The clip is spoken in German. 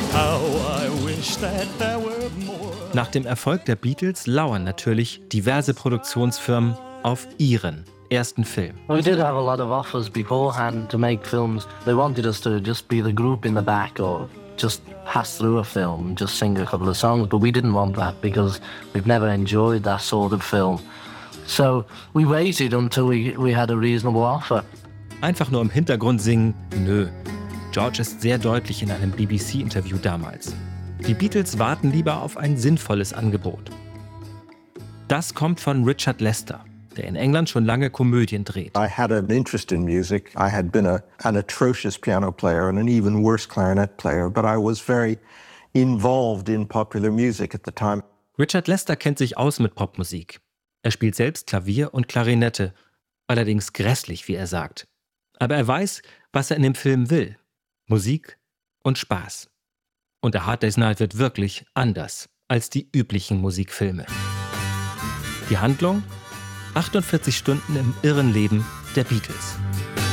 Nach dem Erfolg der Beatles lauern natürlich diverse Produktionsfirmen auf ihren ersten Film. We did have a lot of offers beforehand to make films. They wanted us to just be the group in the back or just pass through a film, just sing a couple of songs, but we didn't want that because we've never enjoyed that sort of film. So we waited until we had a reasonable offer. Einfach nur im Hintergrund singen? Nö. George ist sehr deutlich in einem BBC-Interview damals. Die Beatles warten lieber auf ein sinnvolles Angebot. Das kommt von Richard Lester, der in England schon lange Komödien dreht. I had an interest in music. I had been an atrocious piano player and an even worse clarinet player, but I was very involved in popular music at the time. Richard Lester kennt sich aus mit Popmusik. Er spielt selbst Klavier und Klarinette, allerdings grässlich, wie er sagt. Aber er weiß, was er in dem Film will. Musik und Spaß. Und A Hard Day's Night wird wirklich anders als die üblichen Musikfilme. Die Handlung? 48 Stunden im irren Leben der Beatles.